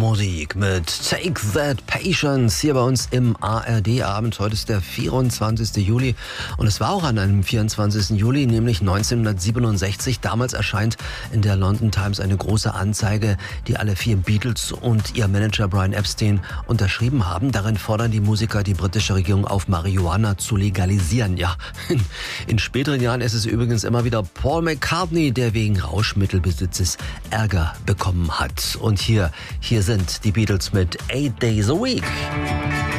Musik mit Take That Patience hier bei uns im ARD-Abend. Heute ist der 24. Juli und es war auch an einem 24. Juli, nämlich 1967. Damals erscheint in der London Times eine große Anzeige, die alle 4 Beatles und ihr Manager Brian Epstein unterschrieben haben. Darin fordern die Musiker die britische Regierung auf, Marihuana zu legalisieren. Ja, in späteren Jahren ist es übrigens immer wieder Paul McCartney, der wegen Rauschmittelbesitzes Ärger bekommen hat. Und hier sind die Beatles mit 8 Days a Week.